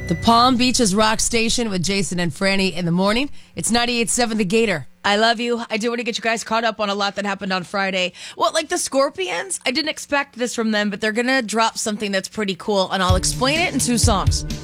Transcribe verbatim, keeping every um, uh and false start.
The Palm Beaches Rock Station with Jason and Franny in the morning. It's ninety-eight point seven The Gator. I love you. I do want to get you guys caught up on a lot that happened on Friday. Well, like the Scorpions, I didn't expect this from them, but they're going to drop something that's pretty cool, and I'll explain it in two songs.